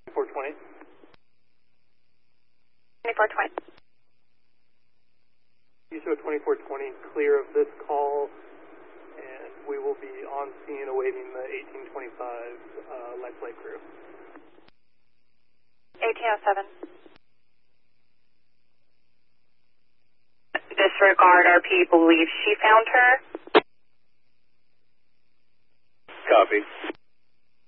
420. 2420. USO 2420, clear of this call, and we will be on scene awaiting the 1825 life flight crew. 1807. Disregard RP believes she found her. Copy.